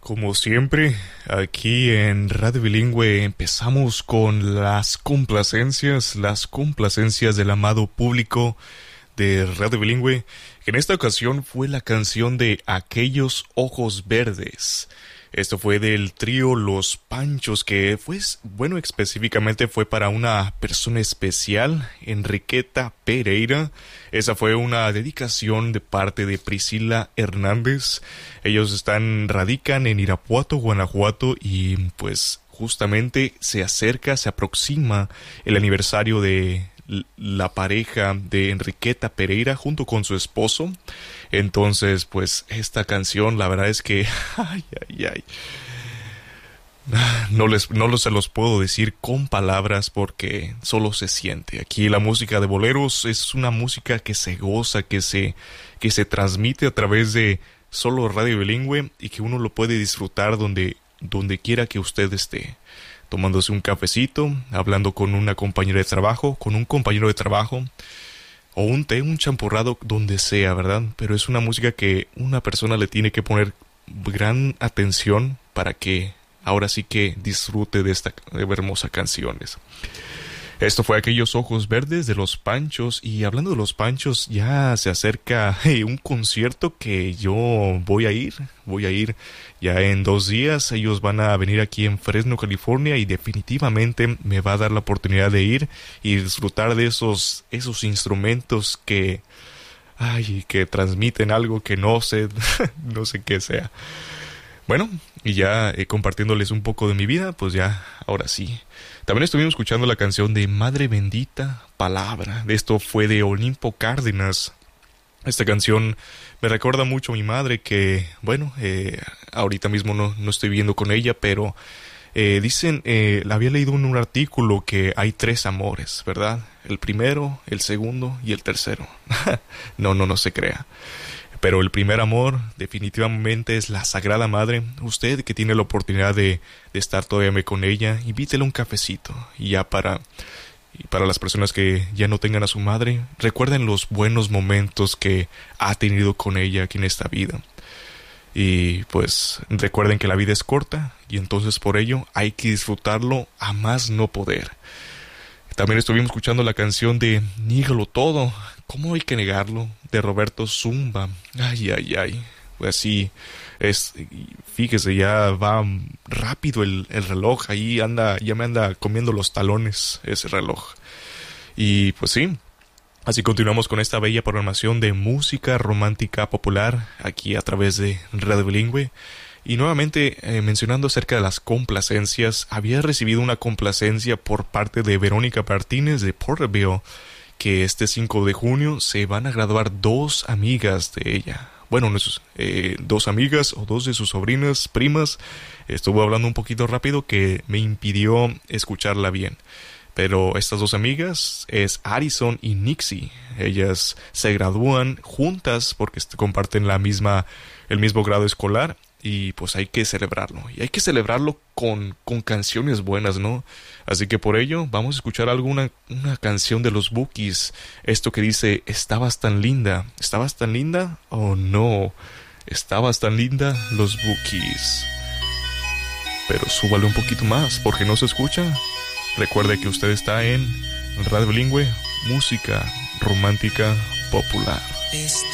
Como siempre, aquí en Radio Bilingüe empezamos con las complacencias del amado público de Radio Bilingüe, que en esta ocasión fue la canción de Aquellos Ojos Verdes. Esto fue del trío Los Panchos, que específicamente fue para una persona especial, Enriqueta Pereira. Esa fue una dedicación de parte de Priscila Hernández. Ellos radican en Irapuato, Guanajuato, y pues justamente se aproxima el aniversario de la pareja de Enriqueta Pereira junto con su esposo. Entonces, pues esta canción, la verdad es que no se los puedo decir con palabras porque solo se siente. Aquí la música de boleros es una música que se goza, que se transmite a través de solo Radio Bilingüe y que uno lo puede disfrutar donde quiera que usted esté. Tomándose un cafecito, hablando con una compañera de trabajo, con un compañero de trabajo, o un té, un champurrado, donde sea, ¿verdad? Pero es una música que una persona le tiene que poner gran atención para que ahora sí que disfrute de esta hermosa canciones. Esto fue Aquellos Ojos Verdes de Los Panchos. Y hablando de Los Panchos, ya se acerca un concierto que yo voy a ir ya en 2 días. Ellos van a venir aquí en Fresno, California, y definitivamente me va a dar la oportunidad de ir y disfrutar de esos instrumentos que transmiten algo que no sé qué sea. Bueno, y ya compartiéndoles un poco de mi vida, pues ya, ahora sí. También estuvimos escuchando la canción de Madre Bendita Palabra. Esto fue de Olimpo Cárdenas. Esta canción me recuerda mucho a mi madre que, ahorita mismo no estoy viviendo con ella, pero había leído en un artículo que hay 3 amores, ¿verdad? El primero, el segundo y el tercero. No se crea. Pero el primer amor definitivamente es la Sagrada Madre. Usted que tiene la oportunidad de estar todavía con ella, invítele un cafecito. Y ya para las personas que ya no tengan a su madre, recuerden los buenos momentos que ha tenido con ella aquí en esta vida. Y pues recuerden que la vida es corta y entonces por ello hay que disfrutarlo a más no poder. También estuvimos escuchando la canción de Nígalo Todo, ¿cómo hay que negarlo?, de Roberto Zumba. Pues sí, fíjese, ya va rápido el reloj, ya me anda comiendo los talones ese reloj. Y pues sí, así continuamos con esta bella programación de música romántica popular aquí a través de Radio Bilingüe. Y nuevamente, mencionando acerca de las complacencias, había recibido una complacencia por parte de Verónica Martínez de Porterville, que este 5 de junio se van a graduar 2 amigas de ella. Bueno, 2 amigas o 2 de sus sobrinas, primas. Estuve hablando un poquito rápido que me impidió escucharla bien. Pero estas 2 amigas es Alison y Nixie. Ellas se gradúan juntas porque comparten el mismo grado escolar. Y pues hay que celebrarlo. Y hay que celebrarlo con canciones buenas, ¿no? Así que por ello vamos a escuchar una canción de los Bukis. Esto que dice, ¿estabas tan linda? ¿Estabas tan linda? Oh no, estabas tan linda, los Bukis. Pero súbale un poquito más porque no se escucha. Recuerde que usted está en Radio Bilingüe, música romántica popular.